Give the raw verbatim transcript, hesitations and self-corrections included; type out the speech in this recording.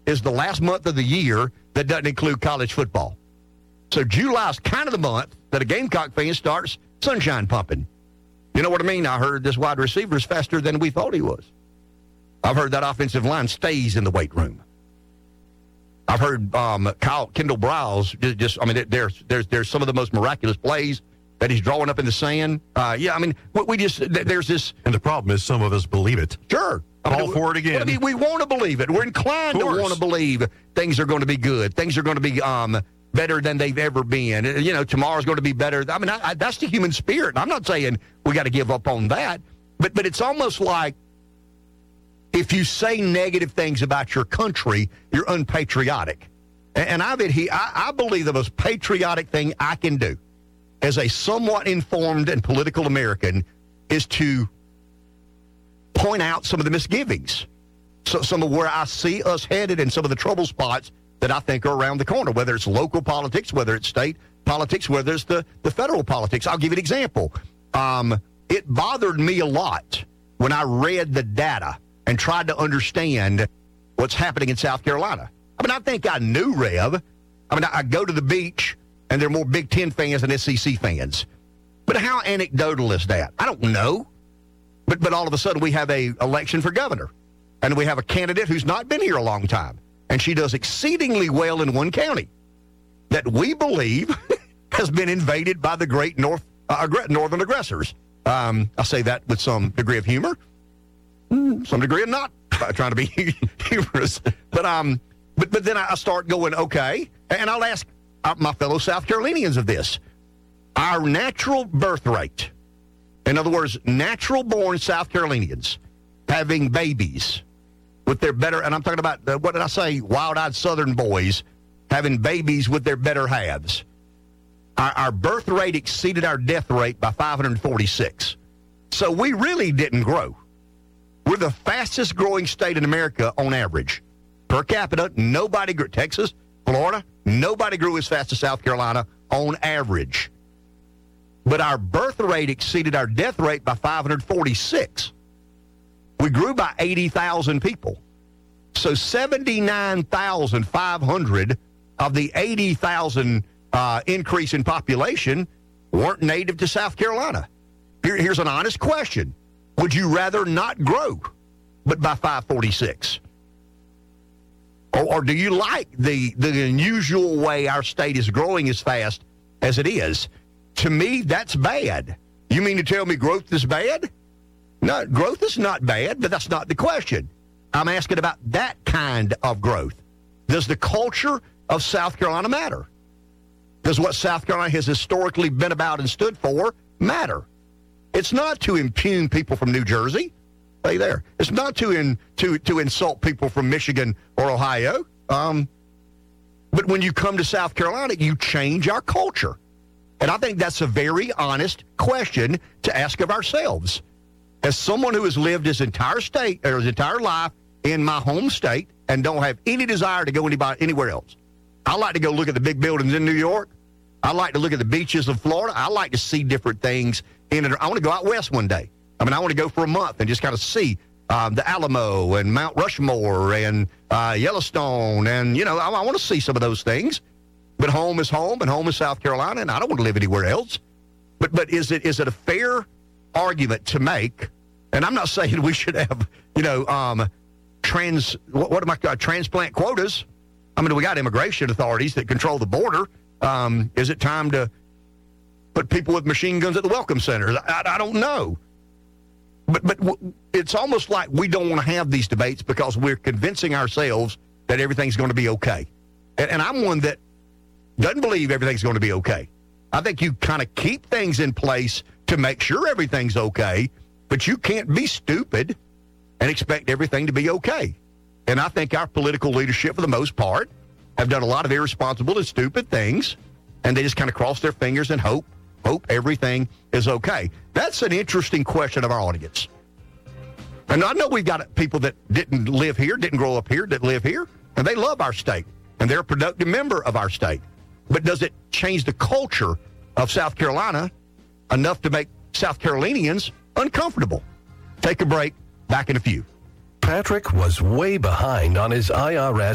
is the last month of the year that doesn't include college football. So July is kind of the month that a Gamecock fan starts sunshine pumping. You know what I mean? I heard this wide receiver is faster than we thought he was. I've heard that offensive line stays in the weight room. I've heard um, Kyle Kendall Briles just, just I mean, there's there's there's some of the most miraculous plays that he's drawing up in the sand. Uh, yeah, I mean, we just there's this. And the problem is some of us believe it. Sure. Call I mean, for it again. I mean, we want to believe it. We're inclined to want to believe things are going to be good. Things are going to be um, better than they've ever been. You know, tomorrow's going to be better. I mean, I, I, that's the human spirit. I'm not saying we got to give up on that, but but it's almost like if you say negative things about your country, you're unpatriotic. And, and I've he, I, I believe the most patriotic thing I can do as a somewhat informed and political American is to point out some of the misgivings, so, some of where I see us headed and some of the trouble spots that I think are around the corner, whether it's local politics, whether it's state politics, whether it's the, the federal politics. I'll give you an example. Um, it bothered me a lot when I read the data and tried to understand what's happening in South Carolina. I mean, I think I knew, Rev. I mean, I, I go to the beach, and there are more Big Ten fans than S E C fans. But how anecdotal is that? I don't know. But but all of a sudden, we have a election for governor, and we have a candidate who's not been here a long time, and she does exceedingly well in one county that we believe has been invaded by the great North uh, northern aggressors. Um, I say that with some degree of humor. Some degree of not trying to be humorous, but um, but but then I start going, okay, and I'll ask my fellow South Carolinians of this: our natural birth rate, in other words, natural-born South Carolinians having babies with their better, and I'm talking about uh, what did I say? Wild-eyed Southern boys having babies with their better halves. Our, our birth rate exceeded our death rate by five hundred forty-six. So we really didn't grow. We're the fastest growing state in America on average. Per capita, nobody grew. Texas, Florida, nobody grew as fast as South Carolina on average. But our birth rate exceeded our death rate by five hundred forty-six. We grew by eighty thousand people. So seventy-nine thousand five hundred of the eighty thousand uh, increase in population weren't native to South Carolina. Here, here's an honest question. Would you rather not grow, but by five forty-six? Or, or do you like the, the unusual way our state is growing as fast as it is? To me, that's bad. You mean to tell me growth is bad? No, growth is not bad, but that's not the question. I'm asking about that kind of growth. Does the culture of South Carolina matter? Does what South Carolina has historically been about and stood for matter? It's not to impugn people from New Jersey. Stay there. It's not to in, to to insult people from Michigan or Ohio. Um, but when you come to South Carolina, you change our culture. And I think that's a very honest question to ask of ourselves. As someone who has lived his entire state or his entire life in my home state and don't have any desire to go anybody, anywhere else, I like to go look at the big buildings in New York. I like to look at the beaches of Florida. I like to see different things. In it. I want to go out west one day. I mean, I want to go for a month and just kind of see um, the Alamo and Mount Rushmore and uh, Yellowstone. And, you know, I, I want to see some of those things. But home is home, and home is South Carolina, and I don't want to live anywhere else. But but is it is it a fair argument to make? And I'm not saying we should have, you know, um, trans, what, what am I, uh, transplant quotas. I mean, we got immigration authorities that control the border. Um, is it time to put people with machine guns at the welcome centers? I, I don't know. But but w- it's almost like we don't want to have these debates because we're convincing ourselves that everything's going to be okay. And, and I'm one that doesn't believe everything's going to be okay. I think you kind of keep things in place to make sure everything's okay, but you can't be stupid and expect everything to be okay. And I think our political leadership, for the most part, have done a lot of irresponsible and stupid things, and they just kind of cross their fingers and hope, hope everything is okay. That's an interesting question of our audience. And I know we've got people that didn't live here, didn't grow up here, that live here, and they love our state, and they're a productive member of our state. But does it change the culture of South Carolina enough to make South Carolinians uncomfortable? Take a break. Back in a few. Patrick was way behind on his I R S